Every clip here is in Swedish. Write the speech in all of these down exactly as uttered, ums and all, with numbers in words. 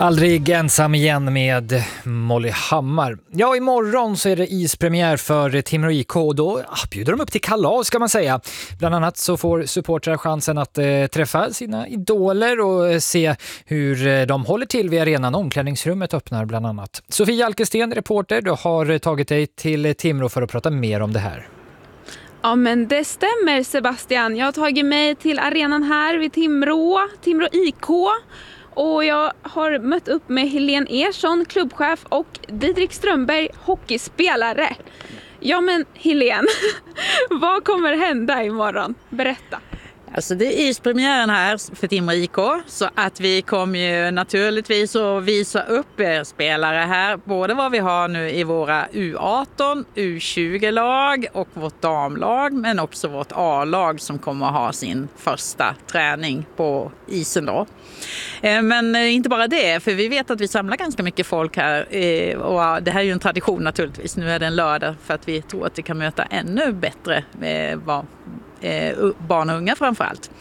Aldrig ensam igen med Molly Hammar. Ja, imorgon så är det ispremiär för Timrå I K och då bjuder de upp till kalas ska man säga. Bland annat så får supportrar chansen att eh, träffa sina idoler och se hur eh, de håller till vid arenan. Omklädningsrummet öppnar bland annat. Sofia Alkesten, reporter, du har tagit dig till Timrå för att prata mer om det här. Ja, men det stämmer Sebastian. Jag har tagit mig till arenan här vid Timrå, Timrå I K. Och jag har mött upp med Helene Ersson, klubbchef, och Didrik Strömberg, hockeyspelare. Ja men Helene, vad kommer hända imorgon? Berätta. Alltså det är ispremiären här för Timrå I K, så att vi kommer ju naturligtvis att visa upp er spelare här, både vad vi har nu i våra U arton, U tjugo-lag och vårt damlag, men också vårt A-lag som kommer att ha sin första träning på isen då. Men inte bara det, för vi vet att vi samlar ganska mycket folk här och det här är ju en tradition naturligtvis. Nu är det en lördag för att vi tror att vi kan möta ännu bättre vad barn och unga framförallt.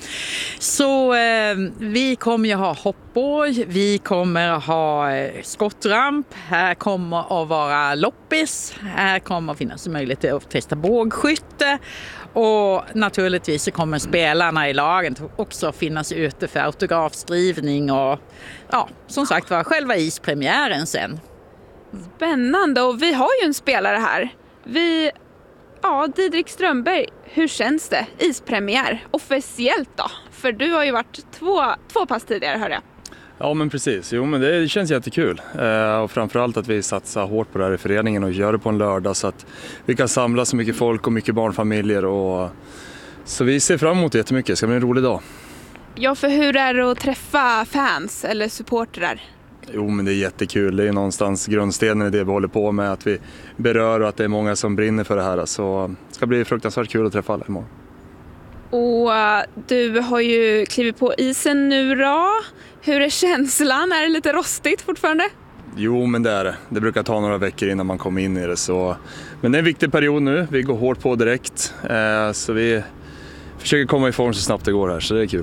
Så eh, vi kommer ju ha hoppborg, vi kommer ha skottramp, här kommer att vara loppis, här kommer att finnas möjlighet att testa bågskytte och naturligtvis så kommer spelarna i laget också finnas ute för autografskrivning och ja, som sagt var själva ispremiären sen. Spännande, och vi har ju en spelare här. Vi Ja, Didrik Strömberg, hur känns det? Ispremiär, officiellt då? För du har ju varit två, två pass tidigare, hör jag. Ja men precis, jo men det känns jättekul. Eh, och framförallt att vi satsar hårt på det här i föreningen och gör det på en lördag så att vi kan samla så mycket folk och mycket barnfamiljer. Och... Så vi ser fram emot det jättemycket, det ska bli en rolig dag. Ja, för hur är det att träffa fans eller supportrar? Jo men det är jättekul, det är någonstans grundstenen i det vi håller på med, att vi berör och att det är många som brinner för det här. Så det ska bli fruktansvärt kul att träffa alla imorgon. Och du har ju klivit på isen nu då. Hur är känslan? Är det lite rostigt fortfarande? Jo men det är det, det brukar ta några veckor innan man kommer in i det. Så... Men det är en viktig period nu, vi går hårt på direkt. Så vi försöker komma i form så snabbt det går här, så det är kul.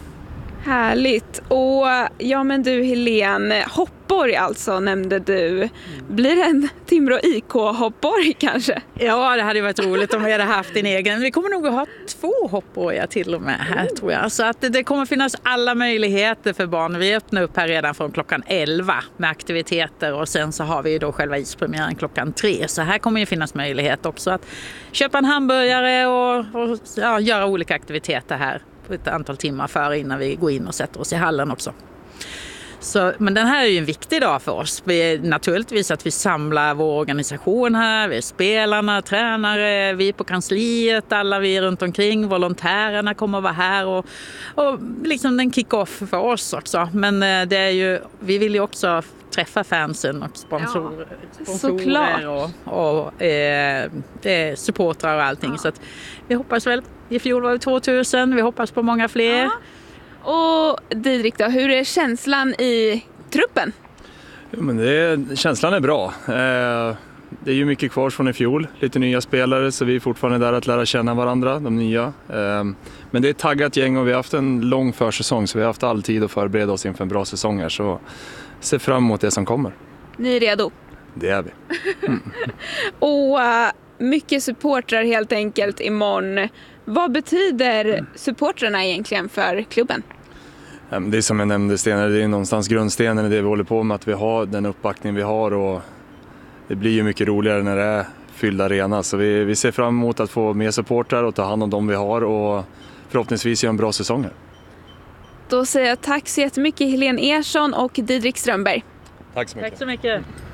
Härligt. Och ja men du Helene, hoppborg alltså nämnde du. Blir det en Timrå I K-hoppborg kanske? Ja, det hade ju varit roligt om vi hade haft en egen. Vi kommer nog att ha två hoppborgar till och med här mm. tror jag. Så att det, det kommer finnas alla möjligheter för barn. Vi öppnar upp här redan från klockan elva med aktiviteter och sen så har vi ju då själva ispremiären klockan tre. Så här kommer ju finnas möjlighet också att köpa en hamburgare och, och ja, göra olika aktiviteter här ett antal timmar före innan vi går in och sätter oss i hallen också. Så, men den här är ju en viktig dag för oss. Vi, naturligtvis att vi samlar vår organisation här, vi är spelarna, tränare, vi på kansliet, alla vi runt omkring, volontärerna kommer att vara här och, och liksom en kick-off för oss också. Men det är ju, vi vill ju också träffa fansen och sponsor, ja, sponsorer och, och eh, supportrar och allting. Ja. Så att vi hoppas väl, i fjol var det tvåtusen, vi hoppas på många fler. Ja. Och Didrik då, hur är känslan i truppen? Jo, men det är, känslan är bra. Eh, det är ju mycket kvar från i fjol, lite nya spelare så vi är fortfarande där att lära känna varandra, de nya. Eh, men det är ett taggat gäng och vi har haft en lång försäsong så vi har haft all tid att förbereda oss inför en bra säsong här. Så se fram emot det som kommer. Ni är redo? Det är vi. Mm. Och uh, mycket supportrar helt enkelt imorgon. Vad betyder mm. supportrarna egentligen för klubben? Det är som jag nämnde Stenar, det är någonstans grundstenen i det vi håller på med, att vi har den uppbackning vi har och det blir ju mycket roligare när det är fylld arena. Så vi, vi ser fram emot att få mer supportrar och ta hand om dem vi har och förhoppningsvis göra en bra säsong här. Då säger jag tack så jättemycket Helene Ersson och Didrik Strömberg. Tack så mycket. Tack så mycket.